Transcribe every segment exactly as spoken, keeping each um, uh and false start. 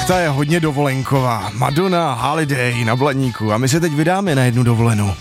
Tak ta je hodně dovolenková. Madonna Holiday na Blaníku a my se teď vydáme na jednu dovolenou.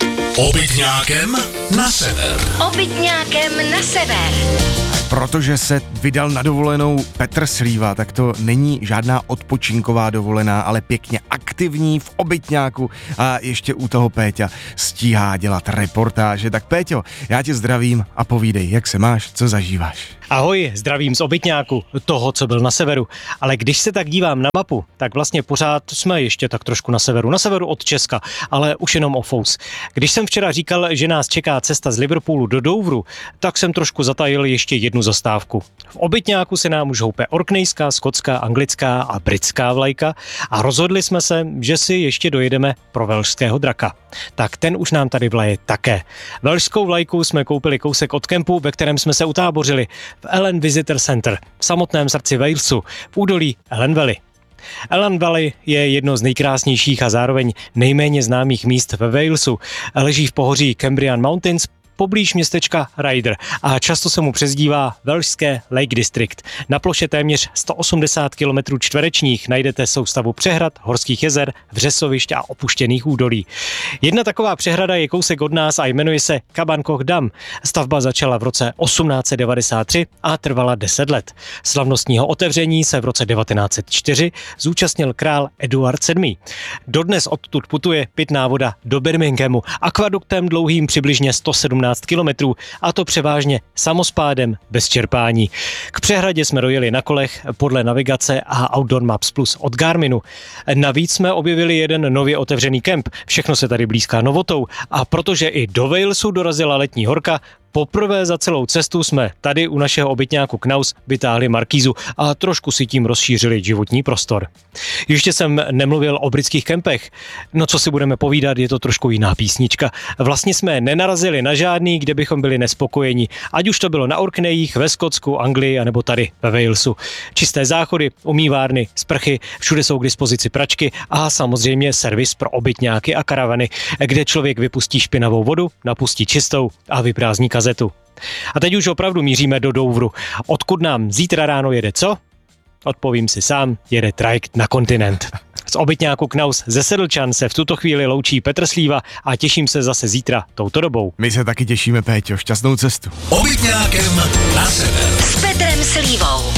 Obytňákem na sever. Obytňákem na sever. Protože se vydal na dovolenou Petr Slíva, tak to není žádná odpočinková dovolená, ale pěkně aktivní v obytňáku a ještě u toho Péťa stíhá dělat reportáže. Tak Péťo, já tě zdravím a povídej, jak se máš, co zažíváš? Ahoj, zdravím z obytňáku, toho, co byl na severu. Ale když se tak dívám na mapu, tak vlastně pořád jsme ještě tak trošku na severu. Na severu od Česka, ale už jenom o fous. Když jsem včera říkal, že nás čeká cesta z Liverpoolu do Douvru, tak jsem trošku zatajil ještě jednu zastávku. V obytňáku se nám už houpe orknejská, skotská, anglická a britská vlajka a rozhodli jsme se, že si ještě dojedeme pro velšského draka. Tak ten už nám tady vlaje také. Velšskou vlajku jsme koupili kousek od kempu, ve kterém jsme se utábořili v Ellen Visitor Center, v samotném srdci Walesu, v údolí Ellen Valley. Ellen Valley je jedno z nejkrásnějších a zároveň nejméně známých míst ve Walesu. Leží v pohoří Cambrian Mountains, poblíž městečka Ryder a často se mu přezdívá Velšské Lake District. Na ploše téměř sto osmdesát kilometrů čtverečních najdete soustavu přehrad, horských jezer, vřesovišť a opuštěných údolí. Jedna taková přehrada je kousek od nás a jmenuje se Cabancoch Dam. Stavba začala v roce osmnáct set devadesát tři a trvala deset let. Slavnostního otevření se v roce devatenáct set čtyři zúčastnil král Eduard sedmý. Dodnes odtud putuje pitná voda do Birminghamu akvaduktem dlouhým přibližně sto sedmnáct kilometrů, a to převážně samospádem bez čerpání. K přehradě jsme dojeli na kolech podle navigace a Outdoor Maps Plus od Garminu. Navíc jsme objevili jeden nově otevřený kemp. Všechno se tady blízká novotou a protože i do Walesu dorazila letní horka, poprvé za celou cestu jsme tady u našeho obytňáku Knaus vytáhli markízu a trošku si tím rozšířili životní prostor. Ještě jsem nemluvil o britských kempech. No co si budeme povídat, je to trošku jiná písnička. Vlastně jsme nenarazili na žádný, kde bychom byli nespokojeni. Ať už to bylo na Orkneyích, ve Skotsku, Anglii a nebo tady ve Walesu. Čisté záchody, umývárny, sprchy, všude jsou k dispozici pračky a samozřejmě servis pro obytňáky a karavany, kde člověk vypustí špinavou vodu, napustí čistou a vyprázdní kazetu. A teď už opravdu míříme do Douvru. Odkud nám zítra ráno jede co? Odpovím si sám, jede trajekt na kontinent. Z obytňáku Knaus ze Sedlčan se v tuto chvíli loučí Petr Slíva a těším se zase zítra touto dobou. My se taky těšíme, Péťo, šťastnou cestu. Obytňákem na sever. S Petrem Slívou.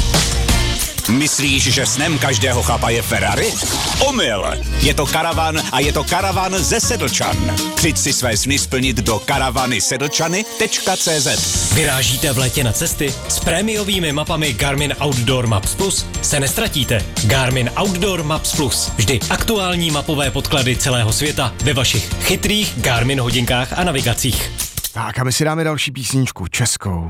Myslíš, že snem každého chlapa je Ferrari? Omyl! Je to karavan a je to karavan ze Sedlčan. Přijď si své sny splnit do karavany sedlčany tečka cé zet. Vyrážíte v létě na cesty? S prémiovými mapami Garmin Outdoor Maps Plus se nestratíte. Garmin Outdoor Maps Plus. Vždy aktuální mapové podklady celého světa ve vašich chytrých Garmin hodinkách a navigacích. Tak a my si dáme další písničku, českou.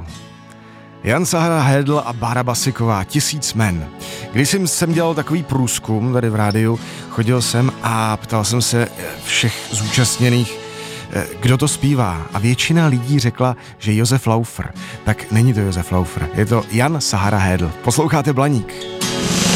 Jan Sahara Hedl a Bára Basiková, Tisíc men. Když jsem, jsem dělal takový průzkum tady v rádiu, chodil jsem a ptal jsem se všech zúčastněných, kdo to zpívá. A většina lidí řekla, že Josef Laufer. Tak není to Josef Laufer, je to Jan Sahara Hedl. Posloucháte Blaník.